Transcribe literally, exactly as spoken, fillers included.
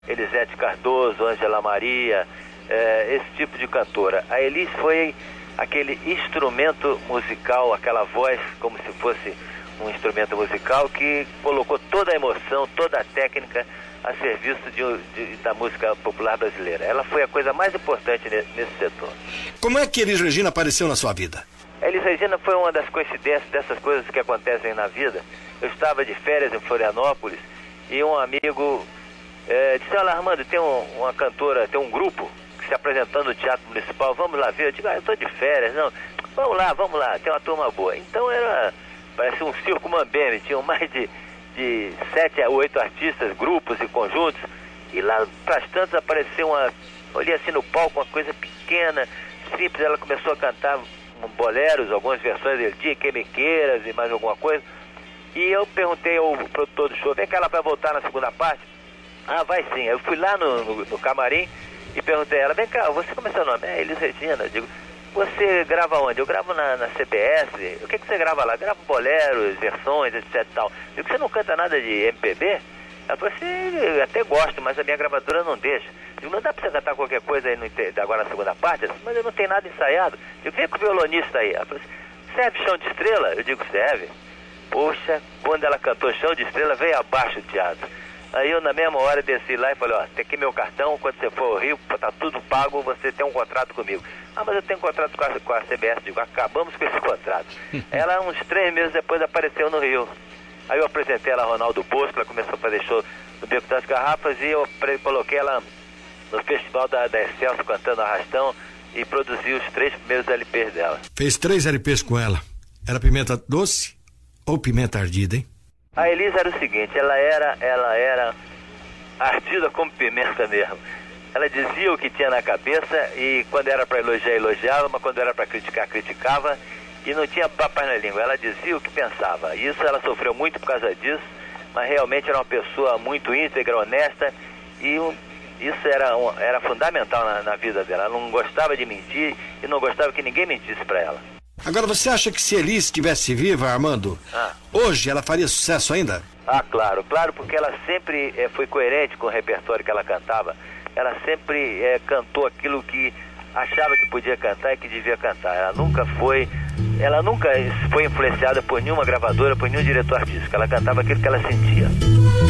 Elisete Cardoso, Ângela Maria, é, esse tipo de cantora. A Elis foi aquele instrumento musical, aquela voz como se fosse um instrumento musical que colocou toda a emoção, toda a técnica a serviço de, de, da música popular brasileira. Ela foi a coisa mais importante nesse, nesse setor. Como é que Elis Regina apareceu na sua vida? A Elis Regina foi uma das coincidências dessas coisas que acontecem na vida. Eu estava de férias em Florianópolis e um amigo é, disse: olha, Armando, tem um, uma cantora, tem um grupo que se apresentando no Teatro Municipal, vamos lá ver. Eu digo: ah, eu estou de férias. Não, vamos lá, vamos lá, tem uma turma boa. Então era, parece um circo mambembe, tinham mais de, de sete a oito artistas, grupos e conjuntos, e lá para as tantas apareceu uma, olhei assim no palco, uma coisa pequena, simples. Ela começou a cantar um boleros, algumas versões dele, Dia Que Me Queiras e mais alguma coisa. E eu perguntei ao produtor do show: vem que ela vai voltar na segunda parte? Ah, vai sim. Eu fui lá no, no, no camarim e perguntei a ela: vem cá, você como é seu nome? É Elis Regina. Eu digo: você grava onde? Eu gravo na, na C B S. O que, que você grava lá? Gravo boleros, versões, etc e tal. Eu digo: você não canta nada de M P B? Ela falou assim: eu até gosto, mas a minha gravadora não deixa. Eu digo: não dá pra você cantar qualquer coisa aí no, agora na segunda parte? Ela disse: mas eu não tenho nada ensaiado. Eu digo: vem com o violonista aí. Ela falou assim: serve Chão de Estrela? Eu digo: serve. Poxa, quando ela cantou Chão de Estrela, veio abaixo o teatro. Aí eu na mesma hora desci lá e falei: ó, tem aqui meu cartão, quando você for ao Rio, tá tudo pago, você tem um contrato comigo. Ah, mas eu tenho um contrato com a, com a C B S. Eu digo: acabamos com esse contrato. Ela, uns três meses depois, apareceu no Rio. Aí eu apresentei ela a Ronaldo Bosco, ela começou a fazer show no Beco das Garrafas, e eu coloquei ela no festival da, da Excelso cantando Arrastão e produzi os três primeiros L Pês dela. Fez três L Pês com ela. Era pimenta doce ou pimenta ardida, hein? A Elis era o seguinte, ela era, ela era ardida como pimenta mesmo. Ela dizia o que tinha na cabeça, e quando era para elogiar, elogiava, mas quando era para criticar, criticava, e não tinha papas na língua. Ela dizia o que pensava. Isso, ela sofreu muito por causa disso, mas realmente era uma pessoa muito íntegra, honesta, e um, isso era, um, era fundamental na, na vida dela. Ela não gostava de mentir e não gostava que ninguém mentisse para ela. Agora, você acha que se Elis estivesse viva, Armando, ah. hoje ela faria sucesso ainda? Ah, claro, claro, porque ela sempre eh, foi coerente com o repertório que ela cantava. Ela sempre eh, cantou aquilo que achava que podia cantar e que devia cantar. Ela nunca foi, ela nunca foi influenciada por nenhuma gravadora, por nenhum diretor artístico. Ela cantava aquilo que ela sentia.